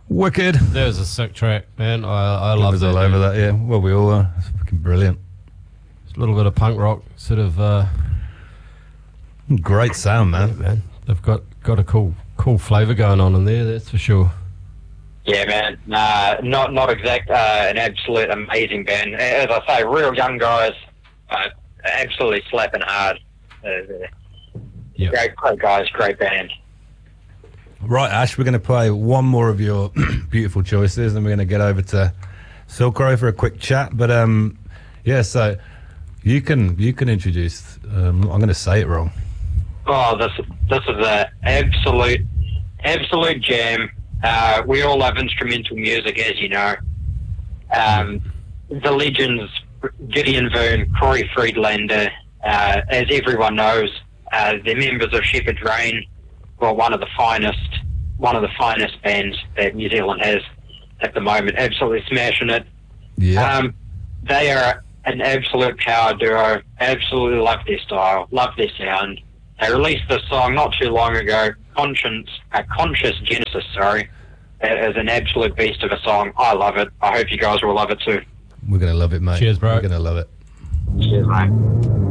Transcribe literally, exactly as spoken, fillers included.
Wicked. There's a sick track, man. I, I love was that. all over dude. that, yeah. Well, we all are. It's fucking brilliant. It's a little bit of punk rock, sort of. Uh, Great sound, man. yeah, man. They've got, got a cool cool flavour going on in there, that's for sure. Yeah, man. Nah, not not exact. Uh, an absolute amazing band. As I say, real young guys, uh, absolutely slapping hard. Uh, Yep. Great, great guys, great band. Right, Ash, we're going to play one more of your beautiful choices, and we're going to get over to Silkrow for a quick chat. But um, yeah, so you can you can introduce. Um, I'm going to say it wrong. Oh, this this is a absolute absolute jam. Uh, we all love instrumental music, as you know. Um, the legends Gideon Verne, Corey Friedlander, uh, as everyone knows, uh, they're members of Shepherd's Rain. Well, one of the finest, one of the finest bands that New Zealand has at the moment. Absolutely smashing it. Yeah. Um, they are an absolute power duo. Absolutely love their style, love their sound. They released this song not too long ago, Conscience, uh, Conscious Genesis, sorry. It is an absolute beast of a song. I love it. I hope you guys will love it too. We're going to love it, mate. Cheers, bro. We're going to love it. Cheers, mate.